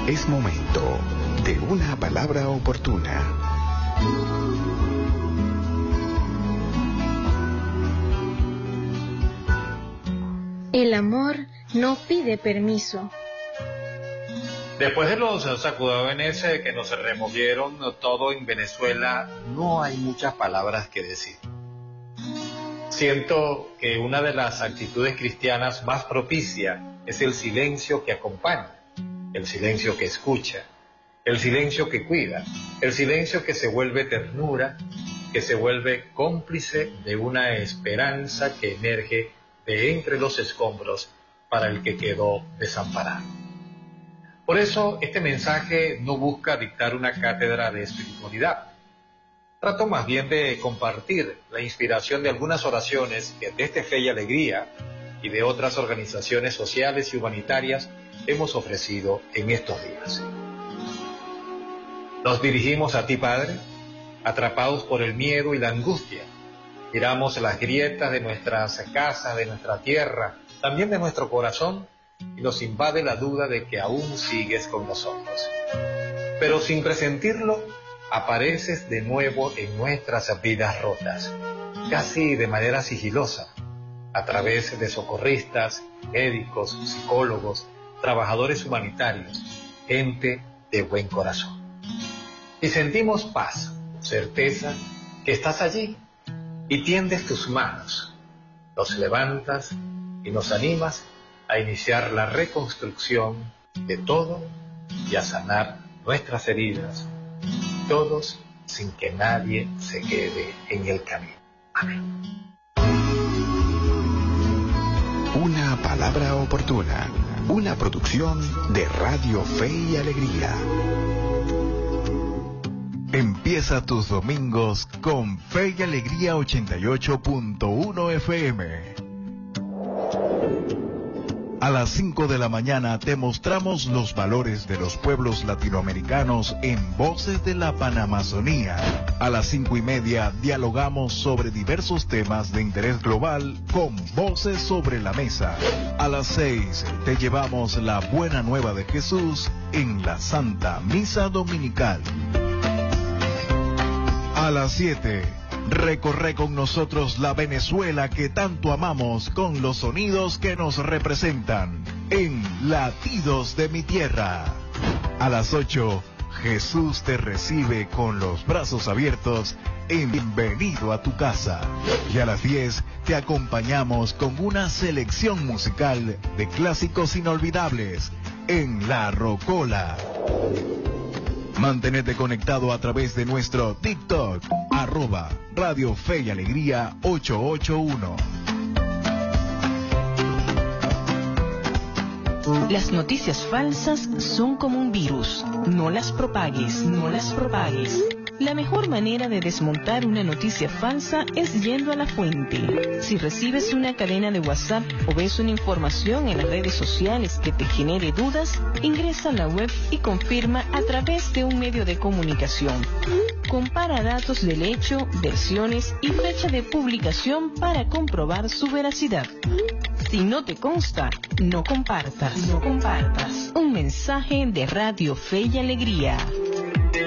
Es momento de una palabra oportuna. El amor no pide permiso. Después de los sacudones que nos removieron todo en Venezuela, no hay muchas palabras que decir. Siento que una de las actitudes cristianas más propicia es el silencio que acompaña, el silencio que escucha, el silencio que cuida, el silencio que se vuelve ternura, que se vuelve cómplice de una esperanza que emerge de entre los escombros para el que quedó desamparado. Por eso este mensaje no busca dictar una cátedra de espiritualidad. Trato más bien de compartir la inspiración de algunas oraciones que desde Fe y Alegría y de otras organizaciones sociales y humanitarias hemos ofrecido en estos días. Nos dirigimos a ti, Padre, atrapados por el miedo y la angustia. Miramos las grietas de nuestras casas, de nuestra tierra, también de nuestro corazón, y nos invade la duda de que aún sigues con nosotros. Pero sin presentirlo, apareces de nuevo en nuestras vidas rotas, casi de manera sigilosa, a través de socorristas, médicos, psicólogos, trabajadores humanitarios, gente de buen corazón. Y sentimos paz, certeza que estás allí y tiendes tus manos, nos levantas y nos animas a iniciar la reconstrucción de todo y a sanar nuestras heridas, todos sin que nadie se quede en el camino. Amén. Una palabra oportuna, una producción de Radio Fe y Alegría. Empieza tus domingos con Fe y Alegría 88.1 FM. A las 5 de la mañana te mostramos los valores de los pueblos latinoamericanos en Voces de la Panamazonía. A las 5:30 dialogamos sobre diversos temas de interés global con Voces sobre la Mesa. A las 6 te llevamos la buena nueva de Jesús en la Santa Misa Dominical. A las 7, recorre con nosotros la Venezuela que tanto amamos con los sonidos que nos representan en Latidos de mi Tierra. A las 8, Jesús te recibe con los brazos abiertos en Bienvenido a tu casa. Y a las 10, te acompañamos con una selección musical de clásicos inolvidables en La Rocola. Mantenete conectado a través de nuestro TikTok, @Radio Fe y Alegría 881. Las noticias falsas son como un virus. No las propagues, no las propagues. La mejor manera de desmontar una noticia falsa es yendo a la fuente. Si recibes una cadena de WhatsApp o ves una información en las redes sociales que te genere dudas, ingresa a la web y confirma a través de un medio de comunicación. Compara datos del hecho, versiones y fecha de publicación para comprobar su veracidad. Si no te consta, no compartas. No compartas. Un mensaje de Radio Fe y Alegría.